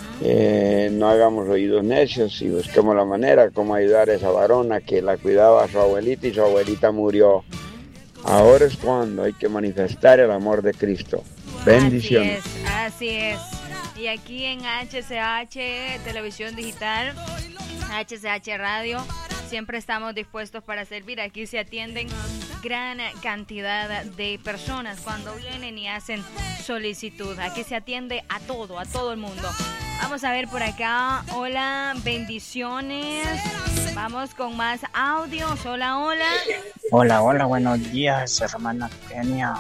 [SPEAKER 7] No hagamos oídos necios y busquemos la manera como ayudar a esa varona que la cuidaba a su abuelita y su abuelita murió. Ahora es cuando hay que manifestar el amor de Cristo. Bendiciones.
[SPEAKER 1] Así es. Y aquí en HCH Televisión Digital, HCH Radio, siempre estamos dispuestos para servir. Aquí se atienden gran cantidad de personas cuando vienen y hacen solicitud. Aquí se atiende a todo el mundo. Vamos a ver por acá. Hola, bendiciones. Vamos con más audios. Hola.
[SPEAKER 8] Hola, buenos días, hermana Kenia.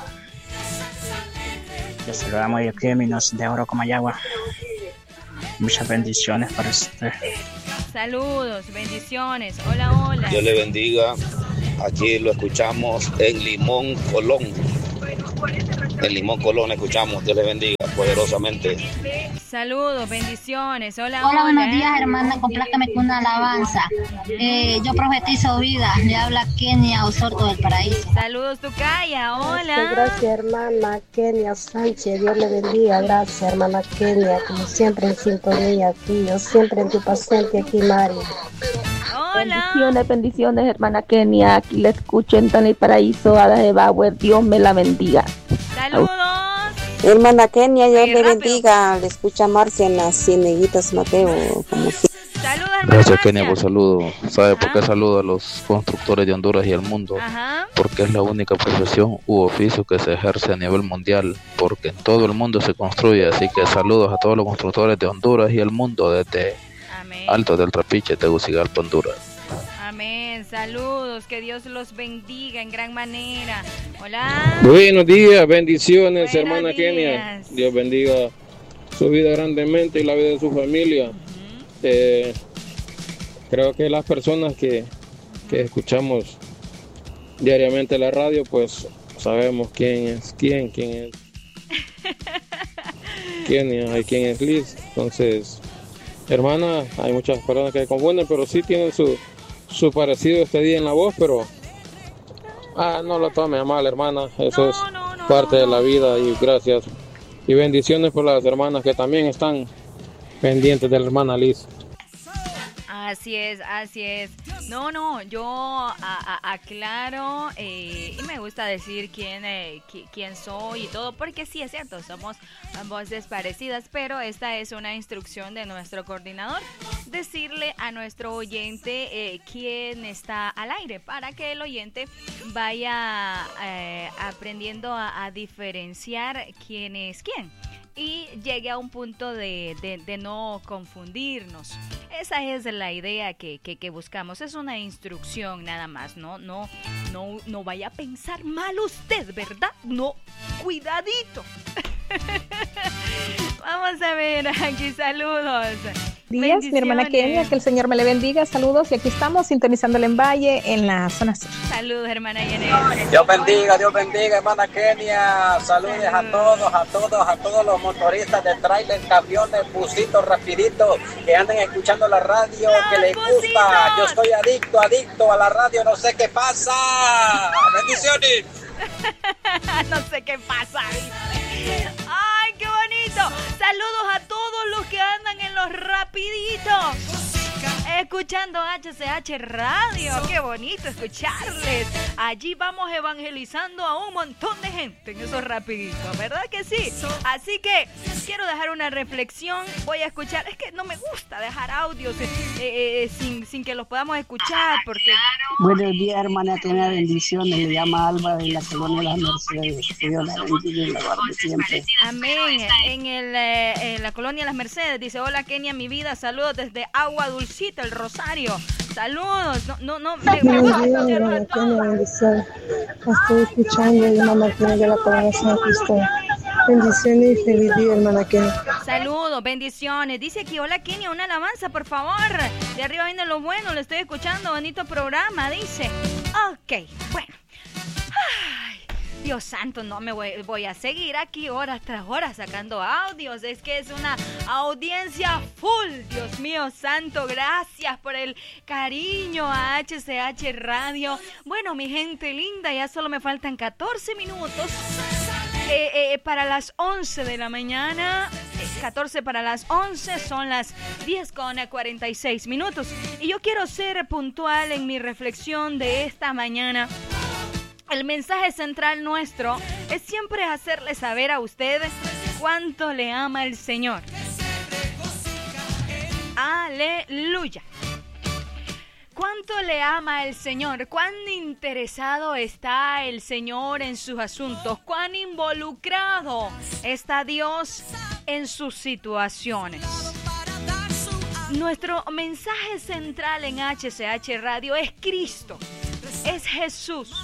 [SPEAKER 8] Les saludamos de aquí de Minas de Oro, Comayagua. Muchas bendiciones para usted.
[SPEAKER 1] Saludos, bendiciones. Hola.
[SPEAKER 26] Dios le bendiga. Aquí lo escuchamos en Limón, Colón. En Limón, Colón escuchamos. Dios le bendiga poderosamente.
[SPEAKER 1] Saludos, bendiciones. Hola.
[SPEAKER 27] Buenos días, hermana. Complácame con una alabanza. Yo profetizo vida. Le habla Kenia Osorto del Paraíso.
[SPEAKER 1] Saludos, Tucaya. Hola.
[SPEAKER 25] Gracias, hermana Kenia Sánchez. Dios le bendiga. Gracias, hermana Kenia. Como siempre en sintonía aquí. Yo siempre en tu paciente aquí, Mari.
[SPEAKER 1] Hola.
[SPEAKER 28] Bendiciones, hermana Kenia. Aquí la escucho en el Paraíso. Ada de Bauer. Dios me la bendiga.
[SPEAKER 1] Saludos.
[SPEAKER 29] Hermana Kenia, Dios le bendiga. Le escucha Marcia en las Cieneguitas Mateo. Como si...
[SPEAKER 1] Saludos,
[SPEAKER 5] Gracias, Kenia, por saludo. ¿Sabe por qué saludo a los constructores de Honduras y el mundo? Porque es la única profesión u oficio que se ejerce a nivel mundial, porque en todo el mundo se construye. Así que saludos a todos los constructores de Honduras y el mundo desde Alto del Trapiche, Tegucigalpa, Honduras.
[SPEAKER 1] Amén. Saludos. Que Dios los bendiga en gran manera. Hola.
[SPEAKER 30] Buenos días, bendiciones,
[SPEAKER 1] Buenos
[SPEAKER 30] hermana
[SPEAKER 1] días.
[SPEAKER 30] Kenia. Dios bendiga su vida grandemente y la vida de su familia. Creo que las personas que escuchamos diariamente la radio, pues sabemos quién es Kenia y quién es Liz. Entonces, hermana, hay muchas personas que se confunden, pero sí tienen su parecido este día en la voz, pero No lo tome a mal, hermana, eso es parte de la vida y gracias. Y bendiciones por las hermanas que también están pendientes de la hermana Liz.
[SPEAKER 1] Así es, así es. No, yo aclaro y me gusta decir quién soy y todo, porque sí es cierto, somos voces parecidas, pero esta es una instrucción de nuestro coordinador, decirle a nuestro oyente quién está al aire, para que el oyente vaya aprendiendo a diferenciar quién es quién. Y llegue a un punto de no confundirnos. Esa es la idea que buscamos. Es una instrucción nada más. No vaya a pensar mal usted, ¿verdad? No, cuidadito. Vamos a ver aquí, saludos.
[SPEAKER 4] Días, mi hermana Kenia, que el Señor me le bendiga, saludos, y aquí estamos sintonizando el Valle en la zona sur.
[SPEAKER 1] Saludos, hermana Jenny.
[SPEAKER 9] Dios bendiga, hermana Kenia, saludos a todos los motoristas de tráiler, camiones, busitos, rapiditos, que anden escuchando la radio, que les gusta. Yo estoy adicto a la radio, no sé qué pasa. Bendiciones.
[SPEAKER 1] No sé qué pasa. ¡Ay, qué bonito! Saludos a todos los que andan en los rapiditos escuchando HCH Radio. ¡Qué bonito escucharles! Allí vamos evangelizando a un montón de gente en esos rapiditos, ¿verdad que sí? Así que quiero dejar una reflexión. Voy a escuchar, es que no me gusta dejar audios sin que los podamos escuchar, porque...
[SPEAKER 10] Buenos días, hermana, tenga bendiciones. Le llama Alba de la colonia Las Mercedes. Que Dios la bendiga y la guarde siempre.
[SPEAKER 1] Amén. En la colonia Las Mercedes dice: hola Kenia, mi vida, saludos desde Agua Dulcita, el Rosario. Saludos. Me gusta escucharlo a todos.
[SPEAKER 10] Estoy escuchando, hermana Kenia, de la colonia San Cristóbal. Bendiciones y feliz día, hermana Kenia.
[SPEAKER 1] Saludos, bendiciones. Dice aquí: hola Kenia, una alabanza, por favor. De arriba viene lo bueno, lo estoy escuchando. Bonito programa, dice. Ok, bueno. Ay, Dios santo, no me voy a seguir aquí horas tras horas sacando audios. Es que es una audiencia full. Dios mío santo, gracias por el cariño a HCH Radio. Bueno, mi gente linda, ya solo me faltan 14 minutos para las 11 de la mañana. 14 para las 11, son las 10:46 minutos. Y yo quiero ser puntual en mi reflexión de esta mañana. El mensaje central nuestro es siempre hacerle saber a ustedes cuánto le ama el Señor. Aleluya. ¿Cuánto le ama el Señor? ¿Cuán interesado está el Señor en sus asuntos? ¿Cuán involucrado está Dios en sus situaciones? Nuestro mensaje central en HCH Radio es Cristo, es Jesús.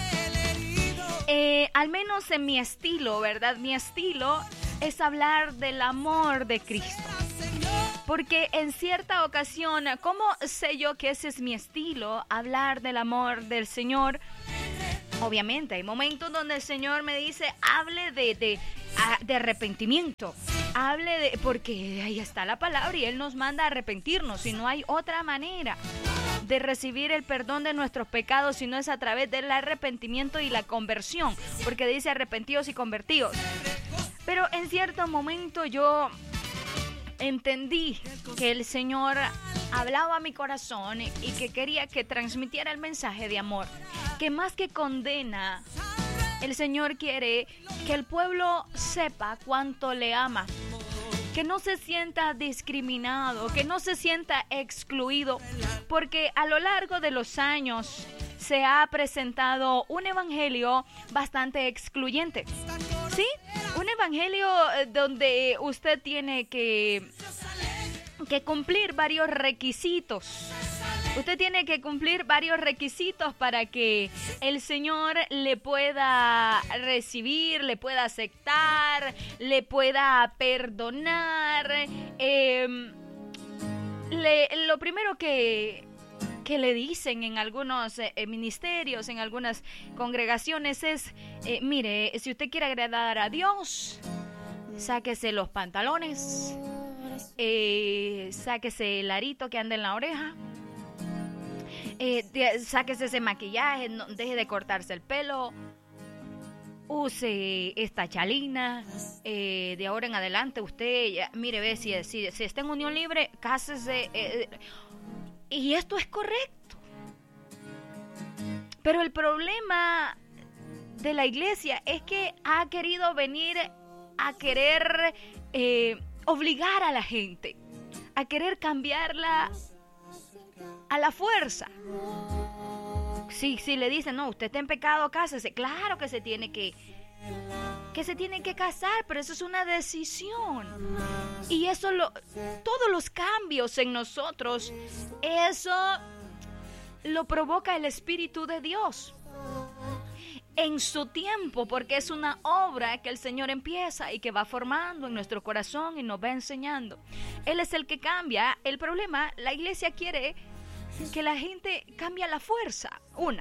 [SPEAKER 1] Al menos en mi estilo, ¿verdad? Mi estilo es hablar del amor de Cristo. Porque en cierta ocasión, ¿cómo sé yo que ese es mi estilo? Hablar del amor del Señor. Obviamente, hay momentos donde el Señor me dice, hable de arrepentimiento. Hable porque ahí está la palabra y Él nos manda a arrepentirnos. Y no hay otra manera de recibir el perdón de nuestros pecados si no es a través del arrepentimiento y la conversión. Porque dice arrepentidos y convertidos. Pero en cierto momento yo entendí que el Señor hablaba a mi corazón y que quería que transmitiera el mensaje de amor, que más que condena, el Señor quiere que el pueblo sepa cuánto le ama, que no se sienta discriminado, que no se sienta excluido, porque a lo largo de los años se ha presentado un evangelio bastante excluyente. ¿Sí? Un evangelio donde usted tiene que cumplir varios requisitos. Usted tiene que cumplir varios requisitos para que el Señor le pueda recibir, le pueda aceptar, le pueda perdonar. Lo primero que le dicen en algunos ministerios, en algunas congregaciones es, mire, si usted quiere agradar a Dios, sáquese los pantalones, sáquese el arito que anda en la oreja, sáquese ese maquillaje, no, deje de cortarse el pelo, use esta chalina, de ahora en adelante usted, mire, ve, si está en unión libre, cásese, y esto es correcto. Pero el problema de la iglesia es que ha querido venir a querer obligar a la gente, a querer cambiarla a la fuerza. Si le dicen, no, usted está en pecado, cásese. Claro que se tiene que casar, pero eso es una decisión. Y eso, todos los cambios en nosotros, eso lo provoca el Espíritu de Dios en su tiempo, porque es una obra que el Señor empieza y que va formando en nuestro corazón y nos va enseñando. Él es el que cambia. El problema, la iglesia quiere que la gente cambie a la fuerza,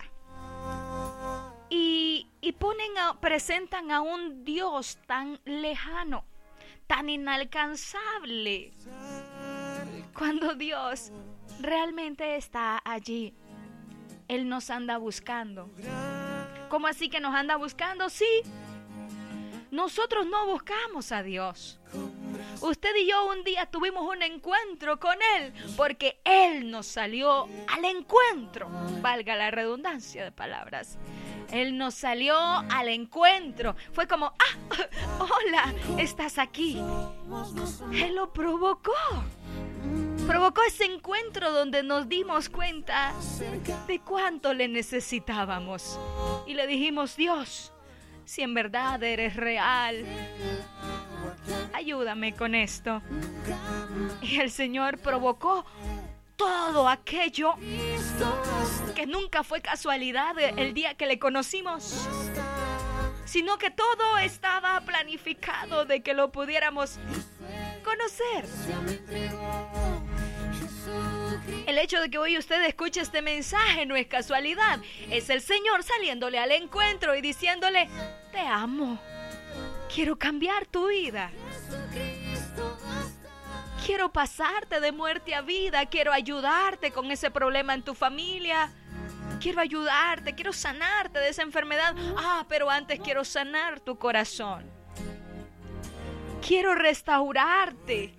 [SPEAKER 1] y presentan a un Dios tan lejano, tan inalcanzable, cuando Dios realmente está allí. Él nos anda buscando. ¿Cómo así que nos anda buscando? Sí, nosotros no buscamos a Dios. Usted y yo un día tuvimos un encuentro con Él, porque Él nos salió al encuentro, valga la redundancia de palabras. Él nos salió al encuentro. Fue como, hola, estás aquí. Él lo provocó. Provocó ese encuentro donde nos dimos cuenta de cuánto le necesitábamos. Y le dijimos, Dios, si en verdad eres real, ayúdame con esto. Y el Señor provocó todo aquello que nunca fue casualidad el día que le conocimos, sino que todo estaba planificado de que lo pudiéramos conocer. El hecho de que hoy usted escuche este mensaje no es casualidad. Es el Señor saliéndole al encuentro y diciéndole, te amo, quiero cambiar tu vida, quiero pasarte de muerte a vida, quiero ayudarte con ese problema en tu familia, quiero ayudarte, quiero sanarte de esa enfermedad. Pero antes quiero sanar tu corazón, quiero restaurarte.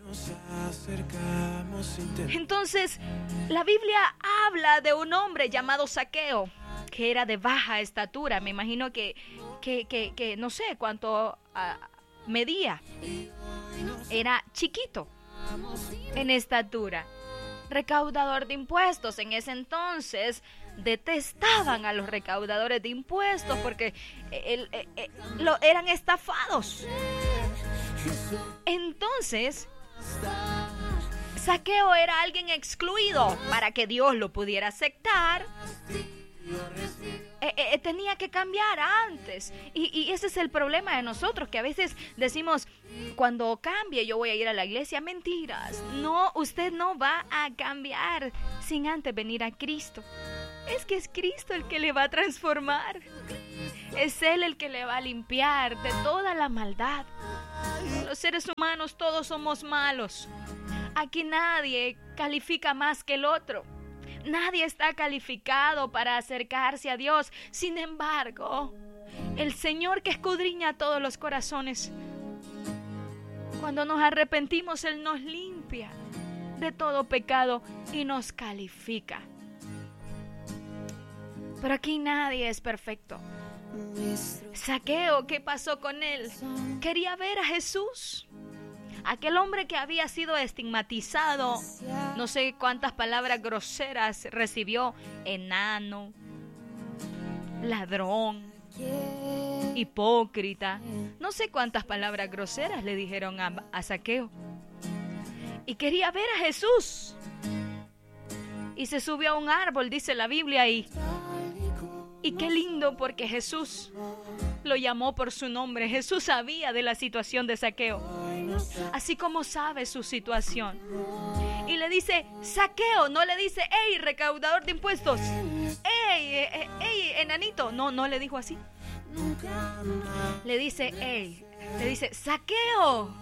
[SPEAKER 1] Entonces, la Biblia habla de un hombre llamado Zaqueo, que era de baja estatura. Me imagino que no sé cuánto medía. Era chiquito en estatura. Recaudador de impuestos. En ese entonces detestaban a los recaudadores de impuestos porque eran estafados. Entonces, Zaqueo era alguien excluido. Para que Dios lo pudiera aceptar, tenía que cambiar antes. Y ese es el problema de nosotros, que a veces decimos, cuando cambie yo voy a ir a la iglesia. Mentiras. No, usted no va a cambiar sin antes venir a Cristo. Es que es Cristo el que le va a transformar. Es Él el que le va a limpiar de toda la maldad. Los seres humanos todos somos malos. Aquí nadie califica más que el otro. Nadie está calificado para acercarse a Dios. Sin embargo, el Señor que escudriña todos los corazones, cuando nos arrepentimos, Él nos limpia de todo pecado y nos califica. Pero aquí nadie es perfecto. Zaqueo, ¿qué pasó con él? Quería ver a Jesús. Aquel hombre que había sido estigmatizado, no sé cuántas palabras groseras recibió: enano, ladrón, hipócrita. No sé cuántas palabras groseras le dijeron a Zaqueo. Y quería ver a Jesús. Y se subió a un árbol, dice la Biblia, y qué lindo, porque Jesús lo llamó por su nombre. Jesús sabía de la situación de Zaqueo, así como sabe su situación. Y le dice, Zaqueo, no le dice, hey, recaudador de impuestos, hey, enanito. No le dijo así. Le dice, hey, le dice, Zaqueo,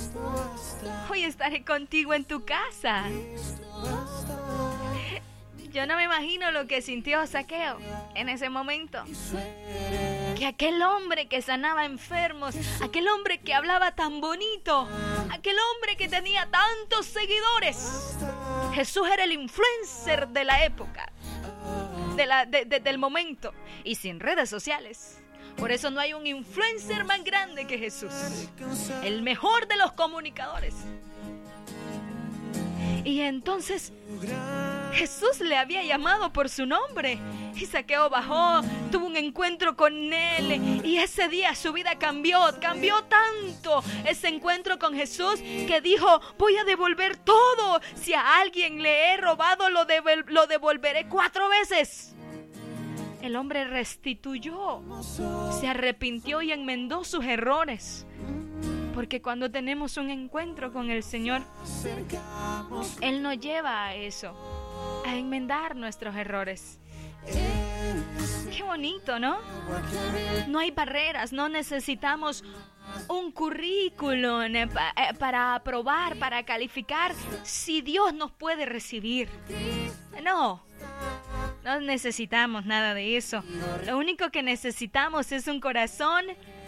[SPEAKER 1] hoy estaré contigo en tu casa. Yo no me imagino lo que sintió Zaqueo en ese momento. Que aquel hombre que sanaba enfermos, aquel hombre que hablaba tan bonito, aquel hombre que tenía tantos seguidores. Jesús era el influencer de la época, del momento, y sin redes sociales. Por eso no hay un influencer más grande que Jesús, el mejor de los comunicadores. Y entonces Jesús le había llamado por su nombre. Y Zaqueo bajó, tuvo un encuentro con él. Y ese día su vida cambió tanto ese encuentro con Jesús, que dijo: voy a devolver todo. Si a alguien le he robado, lo devolveré 4 veces. El hombre restituyó, se arrepintió y enmendó sus errores. Porque cuando tenemos un encuentro con el Señor, Él nos lleva a eso, a enmendar nuestros errores. Qué bonito, ¿no? No hay barreras, no necesitamos un currículum para aprobar, para calificar si Dios nos puede recibir. No necesitamos nada de eso. Lo único que necesitamos es un corazón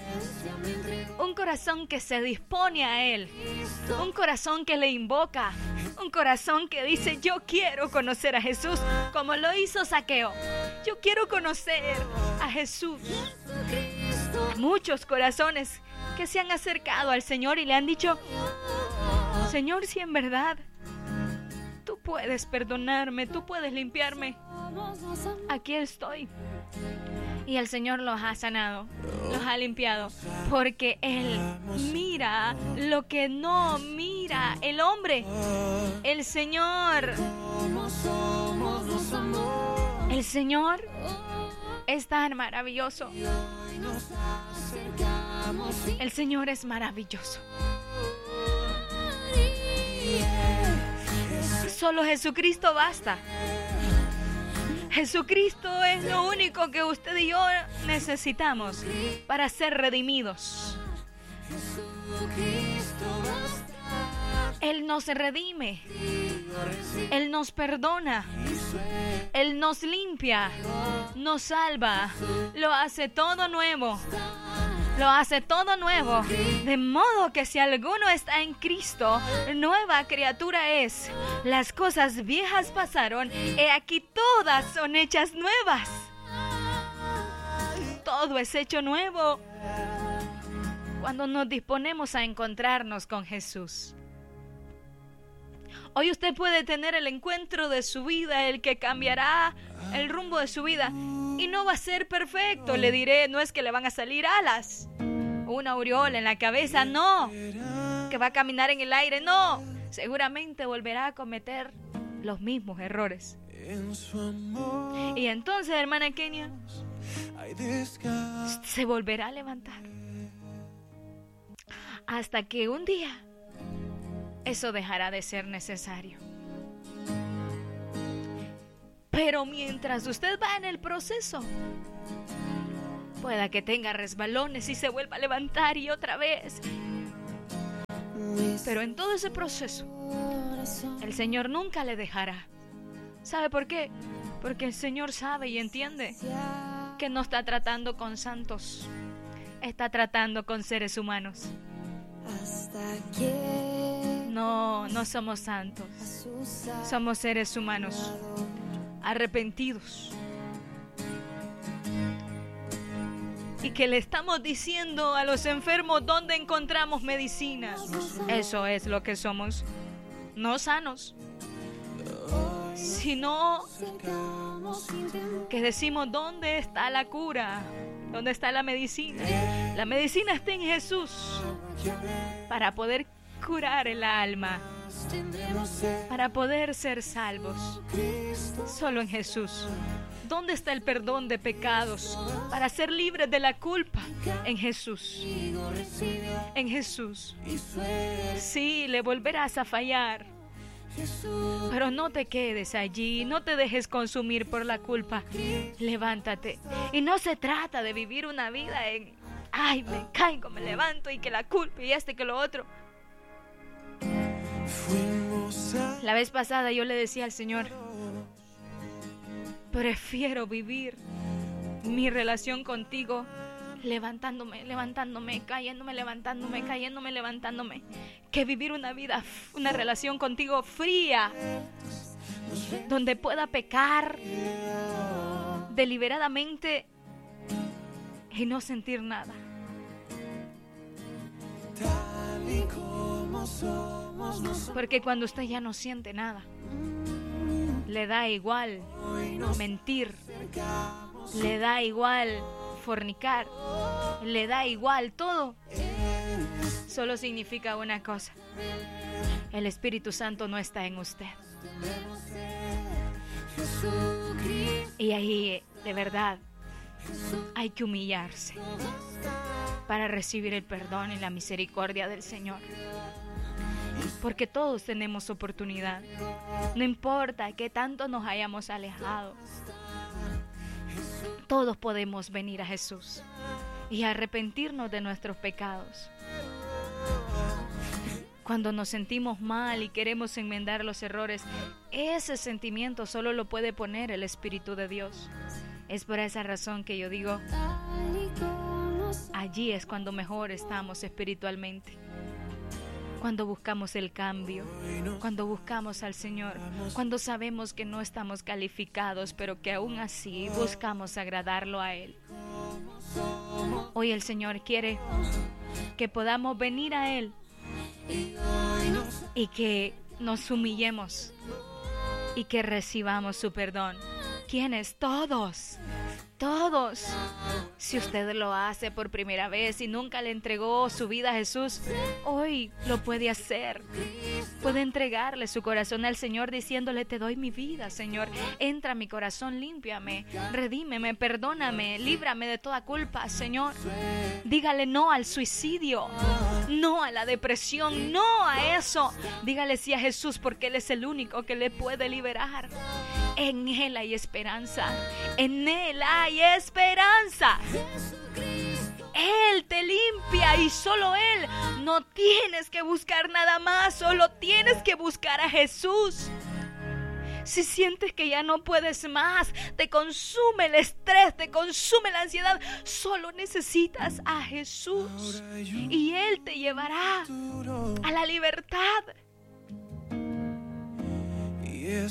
[SPEAKER 1] que se dispone a Él, un corazón que le invoca, un corazón que dice: yo quiero conocer a Jesús, como lo hizo Zaqueo. Yo quiero conocer a Jesús. Muchos corazones que se han acercado al Señor y le han dicho: Señor, si en verdad tú puedes perdonarme, tú puedes limpiarme, aquí estoy. Y el Señor los ha sanado, los ha limpiado, porque Él mira lo que no mira el hombre. El Señor es tan maravilloso. El Señor es maravilloso. Solo Jesucristo basta. Jesucristo es lo único que usted y yo necesitamos para ser redimidos. Él nos redime, Él nos perdona, Él nos limpia, nos salva, lo hace todo nuevo. Lo hace todo nuevo, de modo que si alguno está en Cristo, nueva criatura es. Las cosas viejas pasaron, he aquí todas son hechas nuevas. Todo es hecho nuevo cuando nos disponemos a encontrarnos con Jesús. Hoy usted puede tener el encuentro de su vida, el que cambiará el rumbo de su vida. Y no va a ser perfecto, le diré, no es que le van a salir alas, una aureola en la cabeza, no, que va a caminar en el aire, no, seguramente volverá a cometer los mismos errores. Y entonces, hermana Kenia, se volverá a levantar hasta que un día eso dejará de ser necesario. Pero mientras usted va en el proceso, pueda que tenga resbalones y se vuelva a levantar y otra vez. Pero en todo ese proceso, el Señor nunca le dejará. ¿Sabe por qué? Porque el Señor sabe y entiende que no está tratando con santos, está tratando con seres humanos. No somos santos, somos seres humanos arrepentidos, y que le estamos diciendo a los enfermos dónde encontramos medicina. Eso es lo que somos, no sanos, sino que decimos dónde está la cura, dónde está la medicina. La medicina está en Jesús para poder curar el alma, para poder ser salvos. Solo en Jesús. ¿Dónde está el perdón de pecados para ser libres de la culpa? En Jesús. En Jesús. Sí, le volverás a fallar, pero no te quedes allí, no te dejes consumir por la culpa. Levántate. Y no se trata de vivir una vida en: ay, me caigo, me levanto, y que la culpa y que lo otro. La vez pasada yo le decía al Señor: prefiero vivir mi relación contigo levantándome, cayéndome, levantándome, cayéndome, levantándome, que vivir una relación contigo fría, donde pueda pecar deliberadamente y no sentir nada. Porque cuando usted ya no siente nada, le da igual mentir, le da igual fornicar, le da igual todo. Solo significa una cosa: el Espíritu Santo no está en usted. Y ahí, de verdad, hay que humillarse para recibir el perdón y la misericordia del Señor. Porque todos tenemos oportunidad. No importa que tanto nos hayamos alejado, todos podemos venir a Jesús y arrepentirnos de nuestros pecados. Cuando nos sentimos mal y queremos enmendar los errores, ese sentimiento solo lo puede poner el Espíritu de Dios. Es por esa razón que yo digo, allí es cuando mejor estamos espiritualmente. Cuando buscamos el cambio, cuando buscamos al Señor, cuando sabemos que no estamos calificados, pero que aún así buscamos agradarlo a Él. Hoy el Señor quiere que podamos venir a Él y que nos humillemos y que recibamos su perdón. ¿Quiénes? Todos. Todos. Si usted lo hace por primera vez y nunca le entregó su vida a Jesús, hoy lo puede hacer. Puede entregarle su corazón al Señor diciéndole: te doy mi vida, Señor. Entra a mi corazón, límpiame, redímeme, perdóname, líbrame de toda culpa, Señor. Dígale no al suicidio, no a la depresión, no a eso. Dígale sí a Jesús, porque Él es el único que le puede liberar. En Él hay esperanza. En Él hay esperanza. Él te limpia y solo Él. No tienes que buscar nada más, solo tienes que buscar a Jesús. Si sientes que ya no puedes más, te consume el estrés, te consume la ansiedad, solo necesitas a Jesús y Él te llevará a la libertad.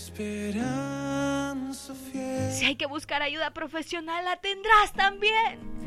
[SPEAKER 1] Si hay que buscar ayuda profesional, la tendrás también.